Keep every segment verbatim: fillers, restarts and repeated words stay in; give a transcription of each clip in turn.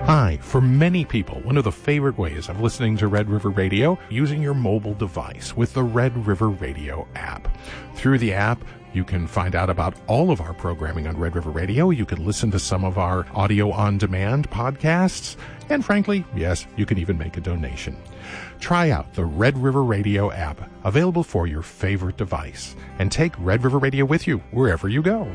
Hi, for many people, one of the favorite ways of listening to Red River Radio, using your mobile device with the Red River Radio app. Through the app, you can find out about all of our programming on Red River Radio. You can listen to some of our audio-on-demand podcasts. And frankly, yes, you can even make a donation. Try out the Red River Radio app, available for your favorite device. And take Red River Radio with you wherever you go.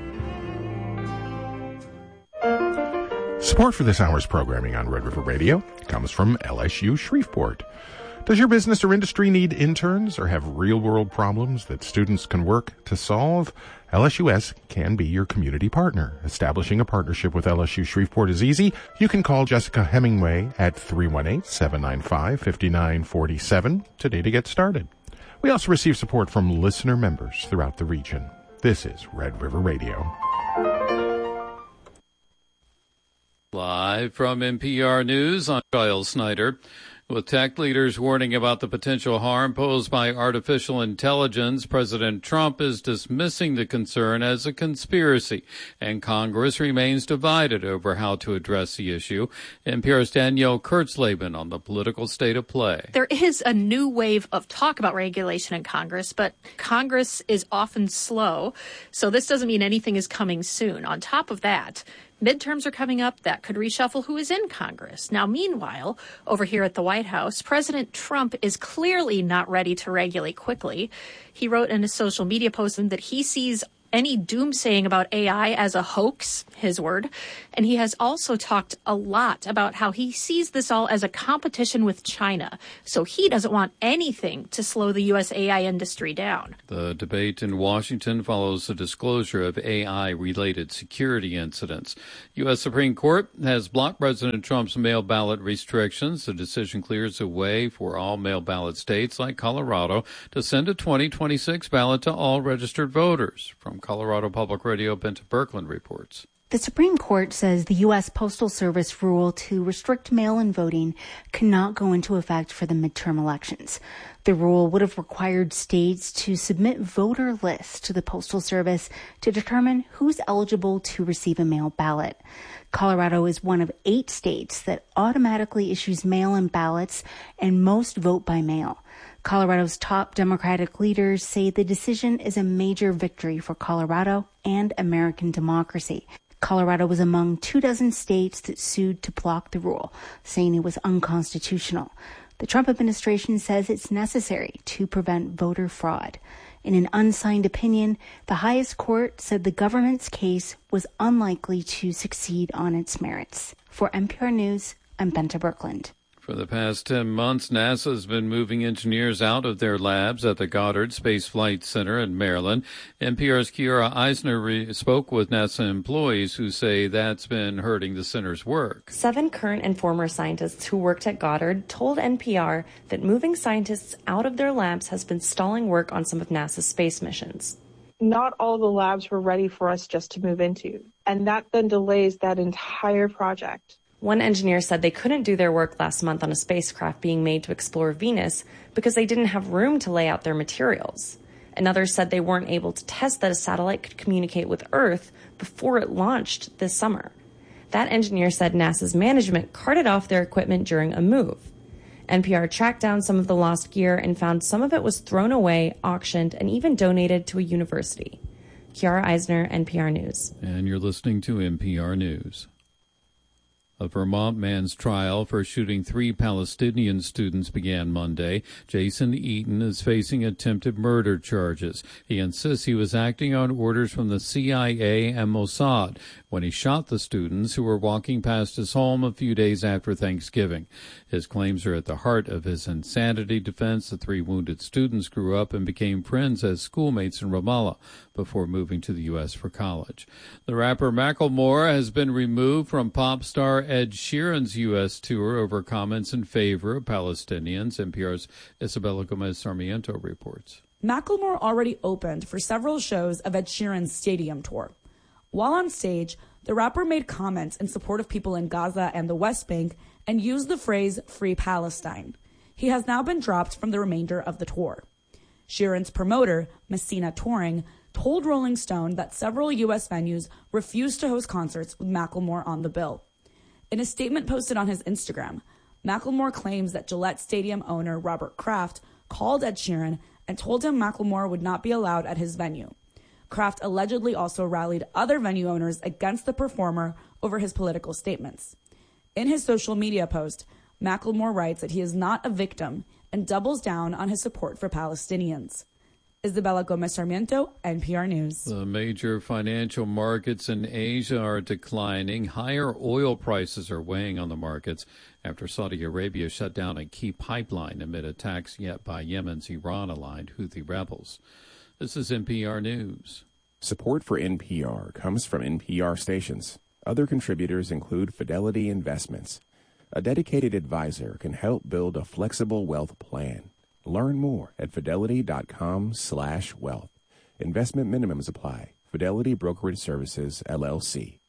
Support for this hour's programming on Red River Radio comes from L S U Shreveport. Does your business or industry need interns or have real-world problems that students can work to solve? L S U S can be your community partner. Establishing a partnership with L S U Shreveport is easy. You can call Jessica Hemingway at three one eight, seven nine five, five nine four seven today to get started. We also receive support from listener members throughout the region. This is Red River Radio. Live from N P R News, I'm Kyle Snyder. With tech leaders warning about the potential harm posed by artificial intelligence, President Trump is dismissing the concern as a conspiracy, and Congress remains divided over how to address the issue. N P R's Danielle Kurtzleben on the political state of play. There is a new wave of talk about regulation in Congress, but Congress is often slow, so this doesn't mean anything is coming soon. On top of that, midterms are coming up that could reshuffle who is in Congress. Now, meanwhile, over here at the White House, President Trump is clearly not ready to regulate quickly. He wrote in a social media post that he sees any doomsaying about A I as a hoax, his word. And he has also talked a lot about how he sees this all as a competition with China. So he doesn't want anything to slow the U S A I industry down. The debate in Washington follows the disclosure of A I-related security incidents. U S Supreme Court has blocked President Trump's mail ballot restrictions. The decision clears the way for all mail ballot states like Colorado to send a twenty twenty-six ballot to all registered voters. From Colorado Public Radio, Benta Birkeland reports. The Supreme Court says the U S Postal Service rule to restrict mail-in voting cannot go into effect for the midterm elections. The rule would have required states to submit voter lists to the Postal Service to determine who's eligible to receive a mail ballot. Colorado is one of eight states that automatically issues mail-in ballots, and most vote by mail. Colorado's top Democratic leaders say the decision is a major victory for Colorado and American democracy. Colorado was among two dozen states that sued to block the rule, saying it was unconstitutional. The Trump administration says it's necessary to prevent voter fraud. In an unsigned opinion, the highest court said the government's case was unlikely to succeed on its merits. For N P R News, I'm Benta Birkeland. For the past ten months, NASA has been moving engineers out of their labs at the Goddard Space Flight Center in Maryland. N P R's Kiara Eisner re- spoke with NASA employees who say that's been hurting the center's work. Seven current and former scientists who worked at Goddard told N P R that moving scientists out of their labs has been stalling work on some of NASA's space missions. Not all the labs were ready for us just to move into, and that then delays that entire project. One engineer said they couldn't do their work last month on a spacecraft being made to explore Venus because they didn't have room to lay out their materials. Another said they weren't able to test that a satellite could communicate with Earth before it launched this summer. That engineer said NASA's management carted off their equipment during a move. N P R tracked down some of the lost gear and found some of it was thrown away, auctioned, and even donated to a university. Kiara Eisner, N P R News. And you're listening to N P R News. A Vermont man's trial for shooting three Palestinian students began Monday. Jason Eaton is facing attempted murder charges. He insists he was acting on orders from the C I A and Mossad when he shot the students who were walking past his home a few days after Thanksgiving. His claims are at the heart of his insanity defense. The three wounded students grew up and became friends as schoolmates in Ramallah before moving to the U S for college. The rapper Macklemore has been removed from pop star Ed Sheeran's U S tour over comments in favor of Palestinians. N P R's Isabella Gomez-Sarmiento reports. Macklemore already opened for several shows of Ed Sheeran's stadium tour. While on stage, the rapper made comments in support of people in Gaza and the West Bank and used the phrase "Free Palestine." He has now been dropped from the remainder of the tour. Sheeran's promoter, Messina Touring, told Rolling Stone that several U S venues refused to host concerts with Macklemore on the bill. In a statement posted on his Instagram, Macklemore claims that Gillette Stadium owner Robert Kraft called Ed Sheeran and told him Macklemore would not be allowed at his venue. Kraft allegedly also rallied other venue owners against the performer over his political statements. In his social media post, Macklemore writes that he is not a victim and doubles down on his support for Palestinians. Isabella Gomez Sarmiento, N P R News. The major financial markets in Asia are declining. Higher oil prices are weighing on the markets after Saudi Arabia shut down a key pipeline amid attacks yet by Yemen's Iran-aligned Houthi rebels. This is N P R News. Support for N P R comes from N P R stations. Other contributors include Fidelity Investments. A dedicated advisor can help build a flexible wealth plan. Learn more at fidelity.com slash wealth. Investment minimums apply. Fidelity Brokerage Services, L L C.